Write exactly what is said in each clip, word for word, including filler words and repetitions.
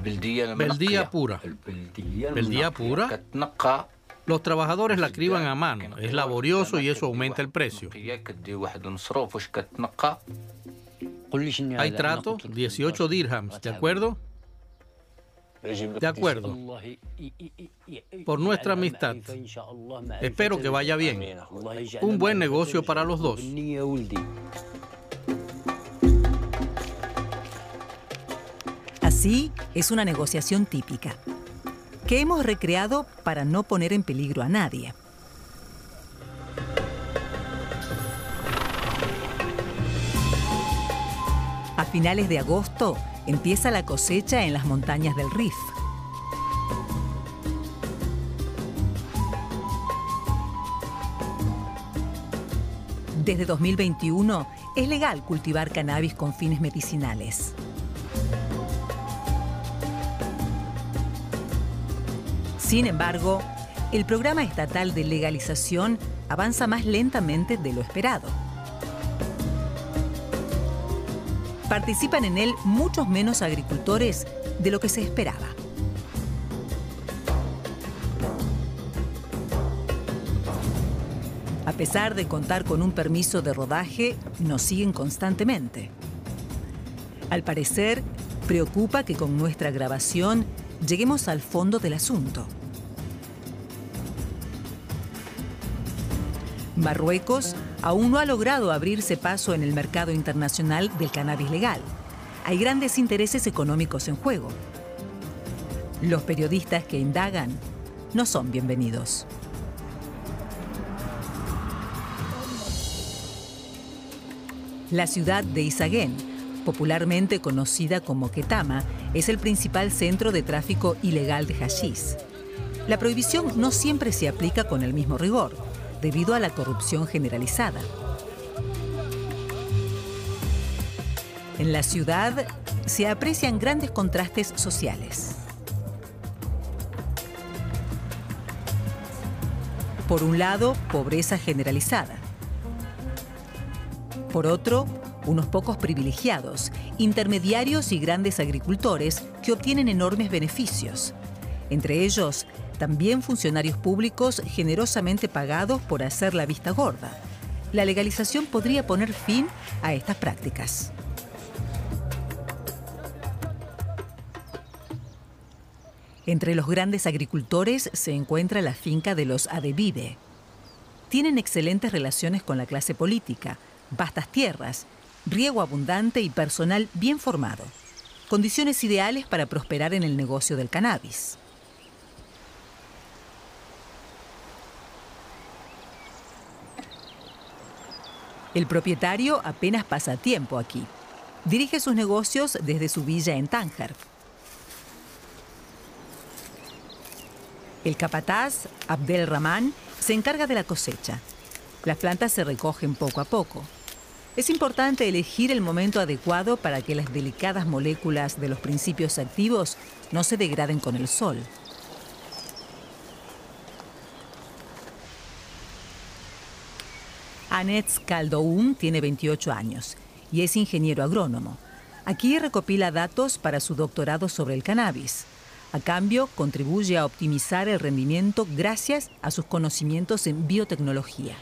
Beldía pura. Beldía pura. Los trabajadores la criban a mano. Es laborioso y eso aumenta el precio. Hay trato, dieciocho dirhams, ¿de acuerdo? De acuerdo. Por nuestra amistad. Espero que vaya bien. Un buen negocio para los dos. Así es una negociación típica, que hemos recreado para no poner en peligro a nadie. A finales de agosto empieza la cosecha en las montañas del Rif. Desde dos mil veintiuno es legal cultivar cannabis con fines medicinales. Sin embargo, el programa estatal de legalización avanza más lentamente de lo esperado. Participan en él muchos menos agricultores de lo que se esperaba. A pesar de contar con un permiso de rodaje, nos siguen constantemente. Al parecer, preocupa que con nuestra grabación lleguemos al fondo del asunto. Marruecos aún no ha logrado abrirse paso en el mercado internacional del cannabis legal. Hay grandes intereses económicos en juego. Los periodistas que indagan no son bienvenidos. La ciudad de Izaguén, popularmente conocida como Ketama, es el principal centro de tráfico ilegal de hachish. La prohibición no siempre se aplica con el mismo rigor, debido a la corrupción generalizada. En la ciudad se aprecian grandes contrastes sociales. Por un lado, pobreza generalizada. Por otro, unos pocos privilegiados, intermediarios y grandes agricultores que obtienen enormes beneficios. Entre ellos, también funcionarios públicos generosamente pagados por hacer la vista gorda. La legalización podría poner fin a estas prácticas. Entre los grandes agricultores se encuentra la finca de los Adebide. Tienen excelentes relaciones con la clase política, vastas tierras, riego abundante y personal bien formado. Condiciones ideales para prosperar en el negocio del cannabis. El propietario apenas pasa tiempo aquí. Dirige sus negocios desde su villa en Tánger. El capataz, Abdel Rahman, se encarga de la cosecha. Las plantas se recogen poco a poco. Es importante elegir el momento adecuado para que las delicadas moléculas de los principios activos no se degraden con el sol. Anetz Kaldoum tiene veintiocho años y es ingeniero agrónomo. Aquí recopila datos para su doctorado sobre el cannabis. A cambio, contribuye a optimizar el rendimiento gracias a sus conocimientos en biotecnología.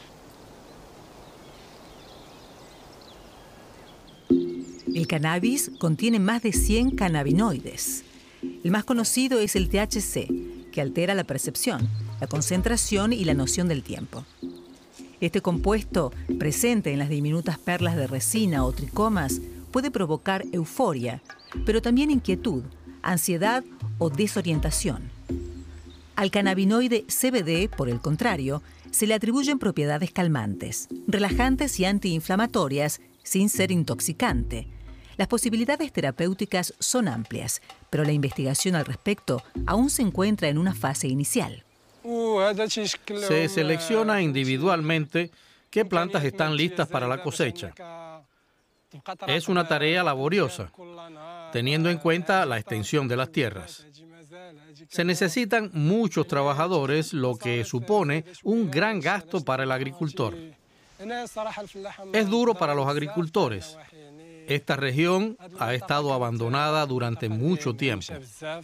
El cannabis contiene más de cien cannabinoides. El más conocido es el T H C, que altera la percepción, la concentración y la noción del tiempo. Este compuesto, presente en las diminutas perlas de resina o tricomas, puede provocar euforia, pero también inquietud, ansiedad o desorientación. Al cannabinoide C B D, por el contrario, se le atribuyen propiedades calmantes, relajantes y antiinflamatorias sin ser intoxicante. Las posibilidades terapéuticas son amplias, pero la investigación al respecto aún se encuentra en una fase inicial. Se selecciona individualmente qué plantas están listas para la cosecha. Es una tarea laboriosa, teniendo en cuenta la extensión de las tierras. Se necesitan muchos trabajadores, lo que supone un gran gasto para el agricultor. Es duro para los agricultores. Esta región ha estado abandonada durante mucho tiempo.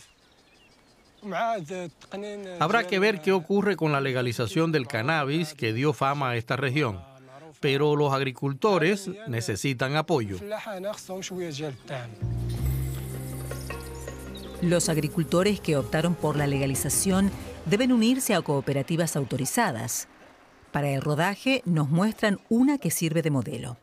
Habrá que ver qué ocurre con la legalización del cannabis que dio fama a esta región, pero los agricultores necesitan apoyo. Los agricultores que optaron por la legalización deben unirse a cooperativas autorizadas. Para el rodaje nos muestran una que sirve de modelo.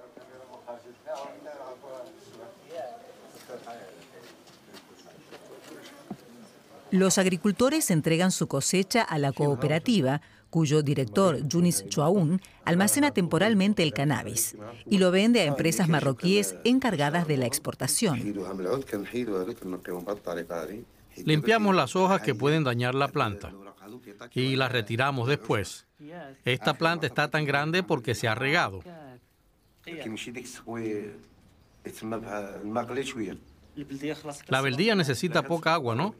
Los agricultores entregan su cosecha a la cooperativa, cuyo director, Yunis Chouaoun, almacena temporalmente el cannabis y lo vende a empresas marroquíes encargadas de la exportación. Limpiamos las hojas que pueden dañar la planta y las retiramos después. Esta planta está tan grande porque se ha regado. La beldía necesita poca agua, ¿no?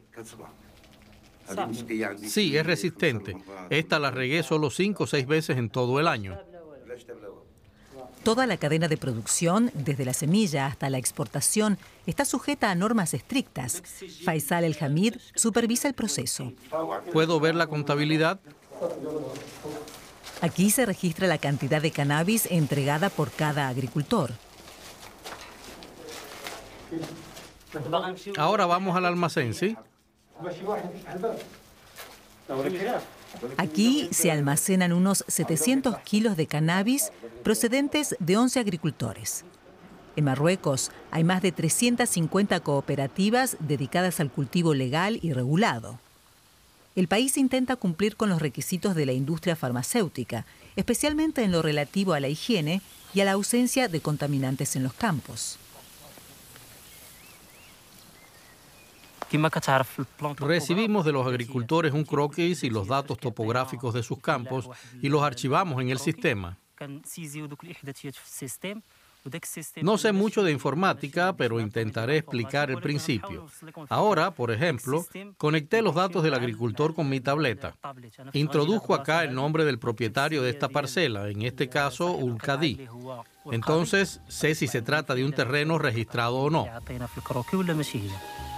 Sí, es resistente. Esta la regué solo cinco o seis veces en todo el año. Toda la cadena de producción, desde la semilla hasta la exportación, está sujeta a normas estrictas. Faisal El Hamid supervisa el proceso. ¿Puedo ver la contabilidad? Aquí se registra la cantidad de cannabis entregada por cada agricultor. Ahora vamos al almacén, ¿sí? Aquí se almacenan unos setecientos kilos de cannabis procedentes de once agricultores. En Marruecos hay más de trescientas cincuenta cooperativas dedicadas al cultivo legal y regulado. El país intenta cumplir con los requisitos de la industria farmacéutica, especialmente en lo relativo a la higiene y a la ausencia de contaminantes en los campos. Recibimos de los agricultores un croquis y los datos topográficos de sus campos y los archivamos en el sistema. No sé mucho de informática, pero intentaré explicar el principio. Ahora, por ejemplo, conecté los datos del agricultor con mi tableta. Introdujo acá el nombre del propietario de esta parcela, en este caso Ulkadi. Entonces, sé si se trata de un terreno registrado o no.